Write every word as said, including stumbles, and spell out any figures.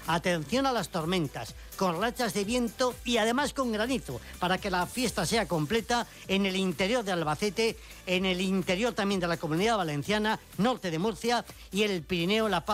Atención a las tormentas, con rachas de viento y además con granizo, para que la fiesta sea completa en el interior de Albacete, en el interior también de la Comunidad Valenciana, norte de Murcia y el Pirineo, La Palma